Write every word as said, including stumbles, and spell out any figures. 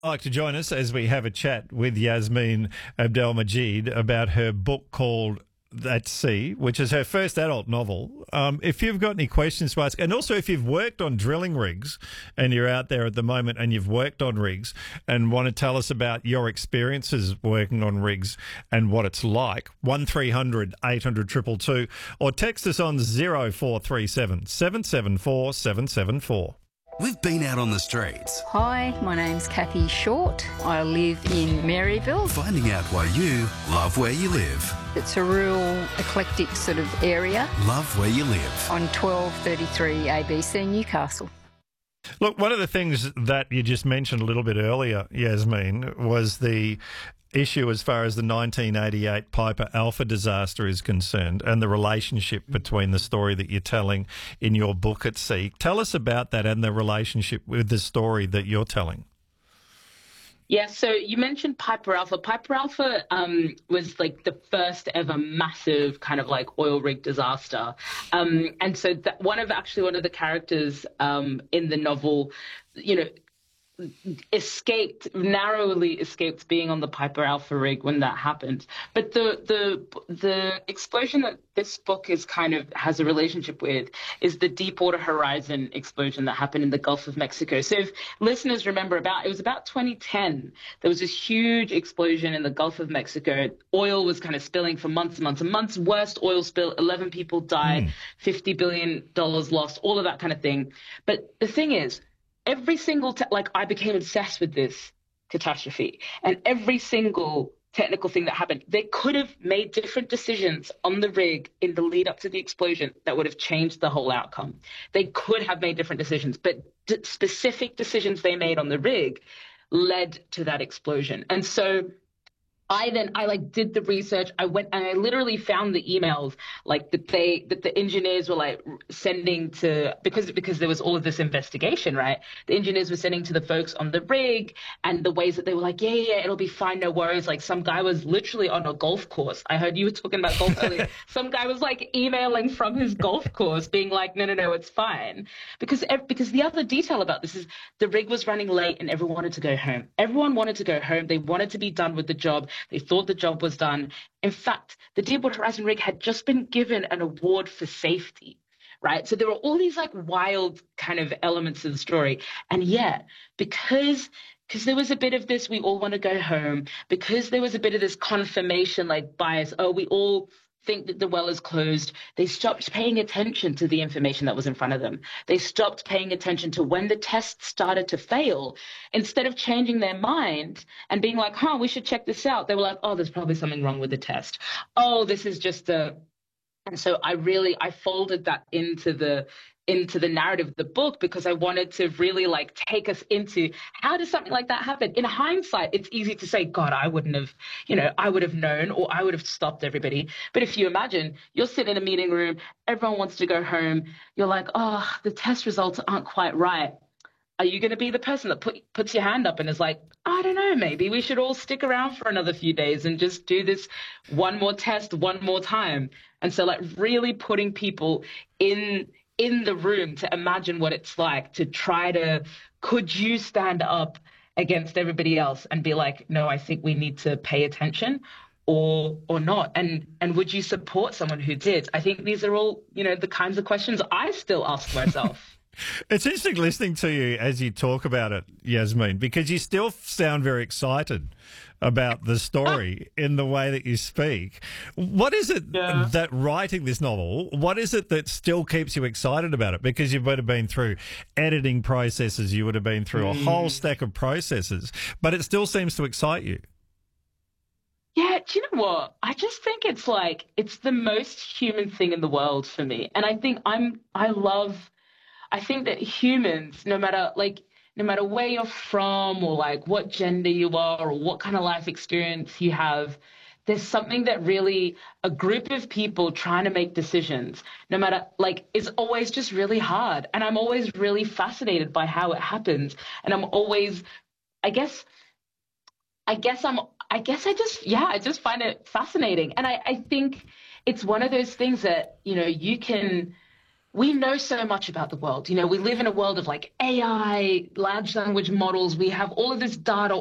Like to join us as we have a chat with Yasmin Abdelmajid about her book called At Sea, which is her first adult novel. Um, if you've got any questions to ask, and also if you've worked on drilling rigs and you're out there at the moment and you've worked on rigs and want to tell us about your experiences working on rigs and what it's like, one three hundred eight hundred two two two, or text us on zero four three seven seven seven four seven seven four. We've been out on the streets. Hi, my name's Kathy Short. I live in Maryville. Finding out why you love where you live. It's a real eclectic sort of area. Love where you live. On twelve thirty-three A B C Newcastle. Look, one of the things that you just mentioned a little bit earlier, Yasmin, was the issue as far as the nineteen eighty-eight Piper Alpha disaster is concerned and the relationship between the story that you're telling in your book At Sea. Tell us about that and the relationship with the story that you're telling. Yeah, so you mentioned Piper Alpha. Piper Alpha um, was like the first ever massive kind of like oil rig disaster. Um, and so that one of actually one of the characters um, in the novel, you know, escaped, narrowly escaped being on the Piper Alpha rig when that happened. But the the the explosion that this book is kind of has a relationship with is the Deepwater Horizon explosion that happened in the Gulf of Mexico. So if listeners remember, about it was about twenty ten, there was this huge explosion in the Gulf of Mexico. Oil was kind of spilling for months and months and months. Worst oil spill, eleven people died, mm. fifty billion dollars lost, all of that kind of thing. But the thing is, every single, te- like I became obsessed with this catastrophe, and every single technical thing that happened, they could have made different decisions on the rig in the lead up to the explosion that would have changed the whole outcome. They could have made different decisions, but d- specific decisions they made on the rig led to that explosion. And so I then, I like did the research. I went and I literally found the emails like that they, that the engineers were like sending to, because, because there was all of this investigation, right? The engineers were sending to the folks on the rig, and the ways that they were like, yeah, yeah, yeah, it'll be fine. No worries. Like some guy was literally on a golf course. I heard you were talking about golf earlier. Some guy was like emailing from his golf course being like, no, no, no, it's fine. Because, because the other detail about this is the rig was running late and everyone wanted to go home. Everyone wanted to go home. They wanted to be done with the job. They thought the job was done. In fact, the Deepwater Horizon rig had just been given an award for safety, right? So there were all these like wild kind of elements of the story. And yeah, because because there was a bit of this, we all want to go home, because there was a bit of this confirmation like bias, oh, we all think that the well is closed, they stopped paying attention to the information that was in front of them. They stopped paying attention to when the tests started to fail. Instead of changing their mind and being like, huh, we should check this out, they were like, oh, there's probably something wrong with the test. Oh, this is just a... And so I really, I folded that into the into the narrative of the book because I wanted to really like take us into how does something like that happen? In hindsight, it's easy to say, God, I wouldn't have, you know, I would have known, or I would have stopped everybody. But if you imagine you're sitting in a meeting room, everyone wants to go home. You're like, oh, the test results aren't quite right. Are you going to be the person that put, puts your hand up and is like, I don't know, maybe we should all stick around for another few days and just do this one more test, one more time? And so like really putting people in in the room to imagine what it's like to try to, could you stand up against everybody else and be like, no, I think we need to pay attention, or or not? And and would you support someone who did? I think these are all, you know, the kinds of questions I still ask myself. It's interesting listening to you as you talk about it, Yasmin, because you still sound very excited about the story in the way that you speak. What is it yeah. that writing this novel, what is it that still keeps you excited about it? Because you would have been through editing processes, you would have been through mm. a whole stack of processes, but it still seems to excite you. Yeah, do you know what? I just think it's like, it's the most human thing in the world for me. And I think I'm, I love, I think that humans, no matter like, no matter where you're from or like what gender you are or what kind of life experience you have, there's something that really a group of people trying to make decisions, no matter like, is always just really hard. And I'm always really fascinated by how it happens. And I'm always, I guess, I guess I'm, I guess I just, yeah, I just find it fascinating. And I, I think it's one of those things that, you know, you can, we know so much about the world. You know, we live in a world of like A I, large language models. We have all of this data